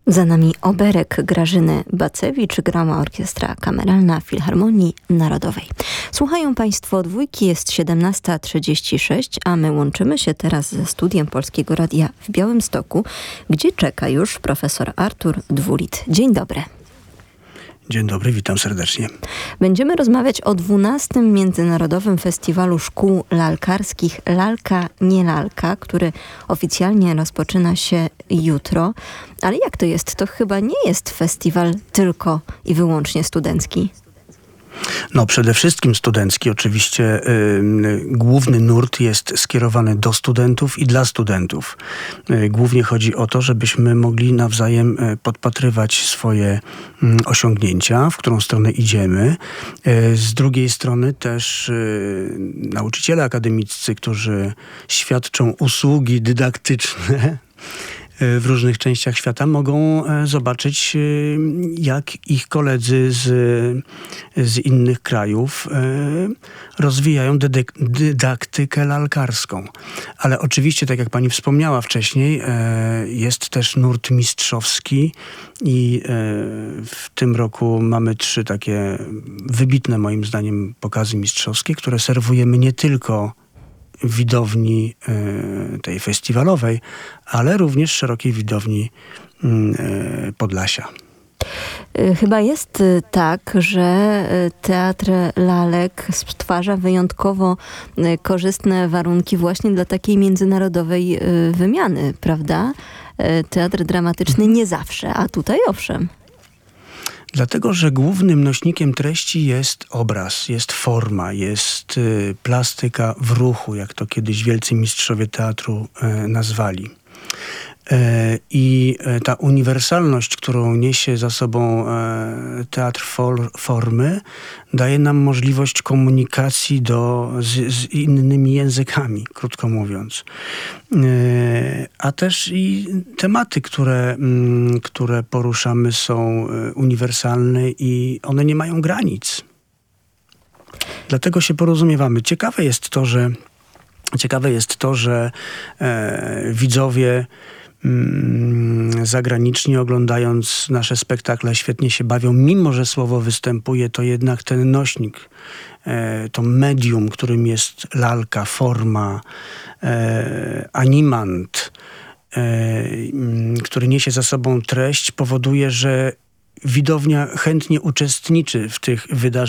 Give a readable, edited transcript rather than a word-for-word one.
Za nami oberek Grażyny Bacewicz, grała Orkiestra Kameralna Filharmonii Narodowej. Słuchają Państwo Dwójki, jest 17:36, a my łączymy się teraz ze studiem Polskiego Radia w Białymstoku, gdzie czeka już profesor Artur Dwulit. Dzień dobry. Dzień dobry, witam serdecznie. Będziemy rozmawiać o 12. Międzynarodowym Festiwalu Szkół Lalkarskich Lalka nie lalka, który oficjalnie rozpoczyna się jutro. Ale jak to jest? To chyba nie jest festiwal tylko i wyłącznie studencki. No przede wszystkim studencki. Oczywiście główny nurt jest skierowany do studentów i dla studentów. Głównie chodzi o to, żebyśmy mogli nawzajem podpatrywać swoje osiągnięcia, w którą stronę idziemy. Z drugiej strony też nauczyciele akademiccy, którzy świadczą usługi dydaktyczne w różnych częściach świata, mogą zobaczyć, jak ich koledzy z innych krajów rozwijają dydaktykę lalkarską. Ale oczywiście, tak jak pani wspomniała wcześniej, jest też nurt mistrzowski i w tym roku mamy 3 takie wybitne, moim zdaniem, pokazy mistrzowskie, które serwujemy nie tylko widowni tej festiwalowej, ale również szerokiej widowni Podlasia. Chyba jest tak, że Teatr Lalek stwarza wyjątkowo korzystne warunki właśnie dla takiej międzynarodowej wymiany, prawda? Teatr dramatyczny nie zawsze, a tutaj owszem. Dlatego, że głównym nośnikiem treści jest obraz, jest forma, jest plastyka w ruchu, jak to kiedyś wielcy mistrzowie teatru nazwali. I ta uniwersalność, którą niesie za sobą teatr formy, daje nam możliwość komunikacji z innymi językami, krótko mówiąc. A też i tematy, które poruszamy, są uniwersalne i one nie mają granic. Dlatego się porozumiewamy. Ciekawe jest to, że widzowie zagraniczni, oglądając nasze spektakle, świetnie się bawią. Mimo że słowo występuje, to jednak ten nośnik, to medium, którym jest lalka, forma, animant, który niesie za sobą treść, powoduje, że widownia chętnie uczestniczy w tych wydarzeniach.